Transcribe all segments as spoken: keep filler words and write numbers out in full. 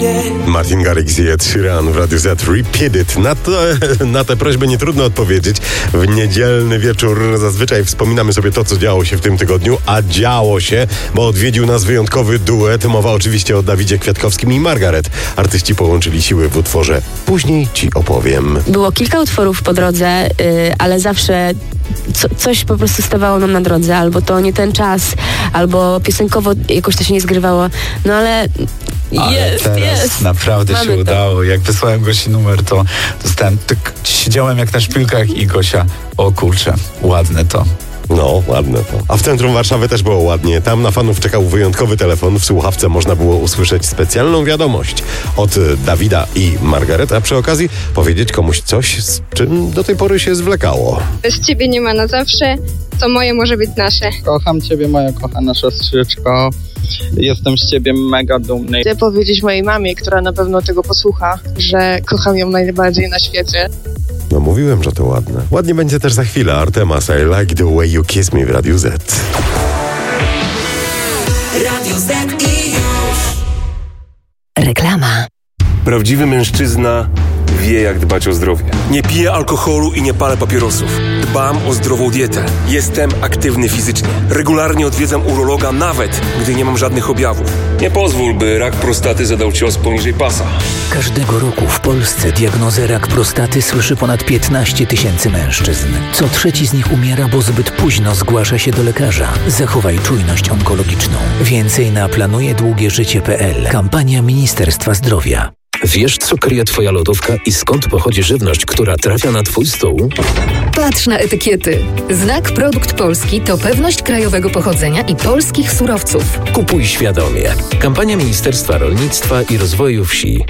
Martin Garrix i Ed Sheeran w Radiu Z. Repeat it. Na, to, na tę prośbę nie trudno odpowiedzieć. W niedzielny wieczór zazwyczaj wspominamy sobie to, co działo się w tym tygodniu, a działo się, bo odwiedził nas wyjątkowy duet. Mowa oczywiście o Dawidzie Kwiatkowskim i Margaret. Artyści połączyli siły w utworze Później ci opowiem. Było kilka utworów po drodze, yy, ale zawsze co, coś po prostu stawało nam na drodze. Albo to nie ten czas, albo piosenkowo jakoś to się nie zgrywało. No ale... Ale jest, teraz jest. naprawdę Mamy się to. udało. Jak wysłałem Gosi numer, to dostałem, tak siedziałem jak na szpilkach i Gosia, o kurczę, ładne to. No, ładne to. A w centrum Warszawy też było ładnie. Tam na fanów czekał wyjątkowy telefon. W słuchawce można było usłyszeć specjalną wiadomość od Dawida i Margaret, a przy okazji powiedzieć komuś coś, z czym do tej pory się zwlekało. Bez ciebie nie ma na zawsze, co moje może być nasze. Kocham ciebie, moja kochana siostrzyczko. Jestem z ciebie mega dumny. Chcę powiedzieć mojej mamie, która na pewno tego posłucha, że kocham ją najbardziej na świecie. No mówiłem, że to ładne. Ładnie będzie też za chwilę. Artemas, I like the way you kiss me w Radiu Z. Radio Z i już. Reklama. Prawdziwy mężczyzna wie, jak dbać o zdrowie. Nie piję alkoholu i nie palę papierosów. Dbam o zdrową dietę. Jestem aktywny fizycznie. Regularnie odwiedzam urologa, nawet gdy nie mam żadnych objawów. Nie pozwól, by rak prostaty zadał cios poniżej pasa. Każdego roku w Polsce diagnozę rak prostaty słyszy ponad piętnaście tysięcy mężczyzn. Co trzeci z nich umiera, bo zbyt późno zgłasza się do lekarza. Zachowaj czujność onkologiczną. Więcej na planuje długie życie kropka p l. Kampania Ministerstwa Zdrowia. Wiesz, co kryje twoja lodówka i skąd pochodzi żywność, która trafia na twój stół? Patrz na etykiety. Znak Produkt Polski to pewność krajowego pochodzenia i polskich surowców. Kupuj świadomie. Kampania Ministerstwa Rolnictwa i Rozwoju Wsi.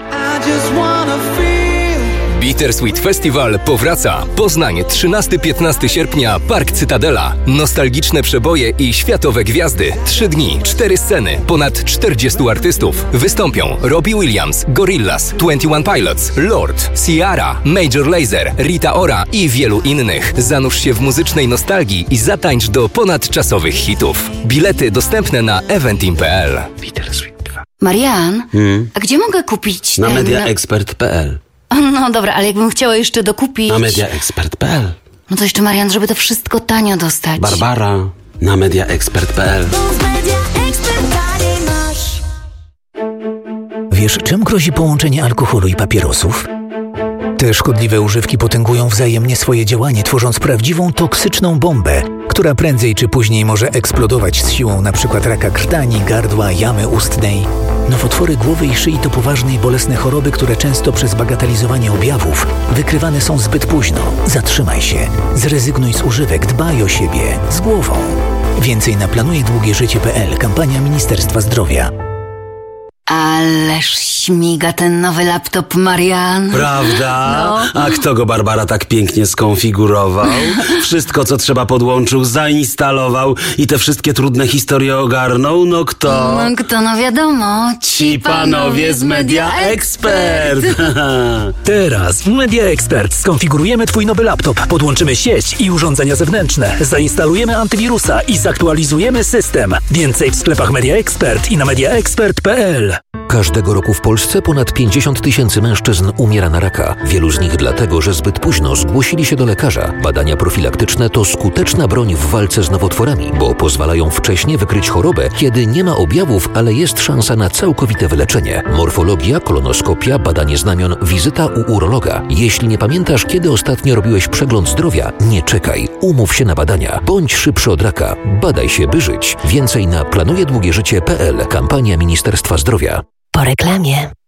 Bittersweet Festival powraca. Poznań, trzynastego do piętnastego sierpnia, Park Cytadela. Nostalgiczne przeboje i światowe gwiazdy. Trzy dni, cztery sceny, ponad czterdziestu artystów. Wystąpią Robbie Williams, Gorillaz, dwadzieścia jeden Pilots, Lord, Ciara, Major Lazer, Rita Ora i wielu innych. Zanurz się w muzycznej nostalgii i zatańcz do ponadczasowych hitów. Bilety dostępne na eventim kropka p l. Bittersweet dwa. Marian, Hmm? a gdzie mogę kupić Na ten... mediaexpert kropka p l. No dobra, ale jakbym chciała jeszcze dokupić... Na mediaexpert kropka p l. No to jeszcze, Marian, żeby to wszystko tanio dostać. Barbara. Na mediaexpert kropka p l. Wiesz, czym grozi połączenie alkoholu i papierosów? Te szkodliwe używki potęgują wzajemnie swoje działanie, tworząc prawdziwą toksyczną bombę, która prędzej czy później może eksplodować z siłą np. raka krtani, gardła, jamy ustnej. Nowotwory głowy i szyi to poważne i bolesne choroby, które często przez bagatelizowanie objawów wykrywane są zbyt późno. Zatrzymaj się, zrezygnuj z używek, dbaj o siebie, z głową. Więcej na planuje długie życie kropka p l. Kampania Ministerstwa Zdrowia. Ależ śmiga ten nowy laptop, Marian. Prawda? No. A kto go, Barbara, tak pięknie skonfigurował? Wszystko, co trzeba, podłączył, zainstalował i te wszystkie trudne historie ogarnął? No kto? No kto, no wiadomo. Ci panowie z Media Expert. Teraz w Media Expert skonfigurujemy twój nowy laptop, podłączymy sieć i urządzenia zewnętrzne, zainstalujemy antywirusa i zaktualizujemy system. Więcej w sklepach Media Expert i na mediaexpert kropka p l. Każdego roku w Polsce ponad pięćdziesiąt tysięcy mężczyzn umiera na raka. Wielu z nich dlatego, że zbyt późno zgłosili się do lekarza. Badania profilaktyczne to skuteczna broń w walce z nowotworami, bo pozwalają wcześnie wykryć chorobę, kiedy nie ma objawów, ale jest szansa na całkowite wyleczenie. Morfologia, kolonoskopia, badanie znamion, wizyta u urologa. Jeśli nie pamiętasz, kiedy ostatnio robiłeś przegląd zdrowia, nie czekaj. Umów się na badania. Bądź szybszy od raka. Badaj się, by żyć. Więcej na planuje długie życie kropka p l. Kampania Ministerstwa Zdrowia. Po reklamie.